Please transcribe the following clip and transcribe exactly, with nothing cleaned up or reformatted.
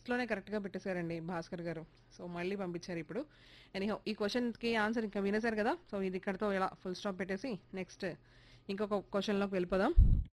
లోనే కరెక్ట్‌గా పెట్టేసారండి భాస్కర్ గారు. సో, మళ్ళీ పంపించారు ఇప్పుడు. ఎనీహౌ ఈ క్వెషన్‌కి ఆన్సర్ ఇంకా వినేసారు కదా! సో, ఇది ఇక్కడితో ఇలా ఫుల్ స్టాప్ పెట్టేసి నెక్స్ట్ ఇంకొక క్వెషన్‌లోకి వెళ్ళిపోదాం.